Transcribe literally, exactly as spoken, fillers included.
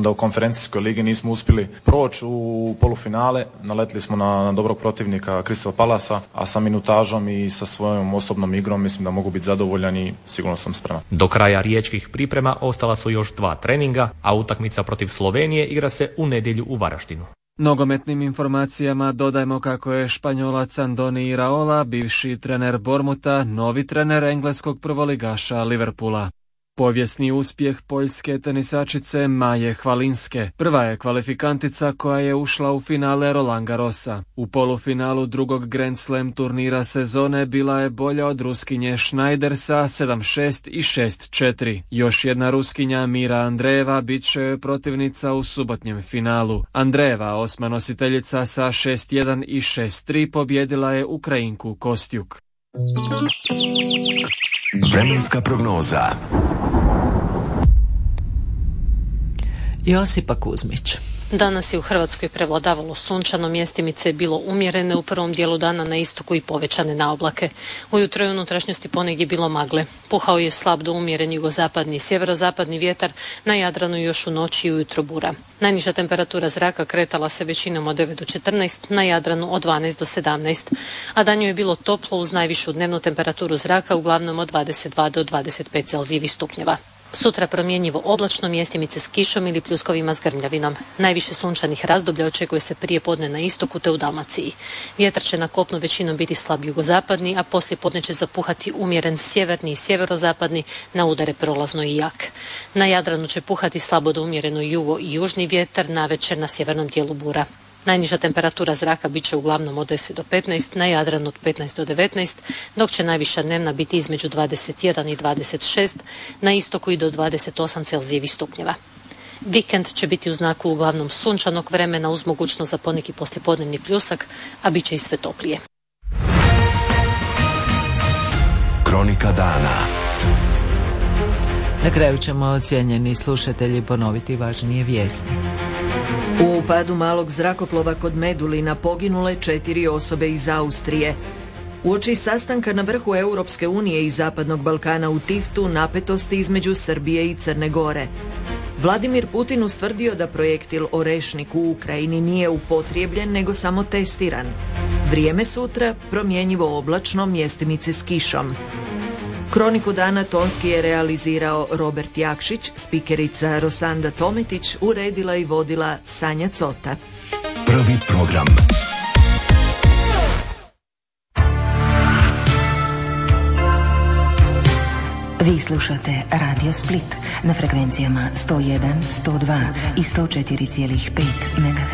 onda u konferencijskoj ligi nismo uspjeli proći u polufinale, naletili smo na, na dobrog protivnika Crystal Palasa, a sa minutažom i sa svojom osobnom igrom mislim da mogu biti zadovoljan i sigurno sam spreman. Do kraja riječkih priprema ostala su još dva treninga, a utakmica protiv Slovenije igra se u nedjelju u Varaždinu. Nogometnim informacijama dodajmo kako je Španjolac Andoni Iraola, bivši trener Bormuta, novi trener engleskog prvoligaša Liverpoola. Povijesni uspjeh poljske tenisačice Maje Hvalinske. Prva je kvalifikantica koja je ušla u finale Roland Garrosa. U polufinalu drugog Grand Slam turnira sezone bila je bolja od Ruskinje Schneider sa sedam šest i šest četiri. Još jedna Ruskinja Mira Andreeva bit će joj protivnica u subotnjem finalu. Andreeva, osma nositeljica sa šest jedan i šest tri, pobjedila je Ukrajinku Kostjuk. Vremenska prognoza. Josipa Kuzmić. Danas je u Hrvatskoj prevladavalo sunčano, mjestimice je bilo umjerene u prvom dijelu dana na istoku i povećane na oblake. Ujutro je u unutrašnjosti ponegdje bilo magle. Puhao je slab do umjeren jugozapadni i sjeverozapadni vjetar, na Jadranu još u noći i ujutro bura. Najniža temperatura zraka kretala se većinom od devet do četrnaest, na Jadranu od dvanaest do sedamnaest, a danju je bilo toplo uz najvišu dnevnu temperaturu zraka uglavnom od dvadeset dva do dvadeset pet Celzijevih stupnjeva. Sutra promjenjivo oblačno, mjestimice s kišom ili pljuskovima s grmljavinom. Najviše sunčanih razdoblja očekuje se prije podne na istoku te u Dalmaciji. Vjetar će na kopnu većinom biti slab jugozapadni, a poslije podne će zapuhati umjeren sjeverni i sjeverozapadni, na udare prolazno i jak. Na Jadranu će puhati slabo do umjereno jugo i južni vjetar, navečer na sjevernom dijelu bura. Najniža temperatura zraka bit će uglavnom od deset do petnaest, na Jadranu od petnaest do devetnaest, dok će najviša dnevna biti između dvadeset jedan i dvadeset šest, na istoku i do dvadeset osam Celzijevih stupnjeva. Vikend će biti u znaku uglavnom sunčanog vremena uz mogućnost za poneki poslijepodnevni pljusak, a bit će i sve toplije. Kronika dana. Na kraju ćemo, cijenjeni slušatelji, ponoviti važnije vijesti. U upadu malog zrakoplova kod Medulina poginule četiri osobe iz Austrije. Uoči sastanka na vrhu Europske unije i Zapadnog Balkana u Tiftu napetosti između Srbije i Crne Gore. Vladimir Putin ustvrdio da projektil Orešnik u Ukrajini nije upotrijebljen nego samo testiran. Vrijeme sutra promjenjivo oblačno, mjestimice s kišom. Kroniku dana tonski je realizirao Robert Jakšić, spikerica Rosanda Tometić, uredila i vodila Sanja Cota. Prvi program. Vi slušate Radio Split na frekvencijama sto jedan, sto dva i sto četiri zarez pet megaherca.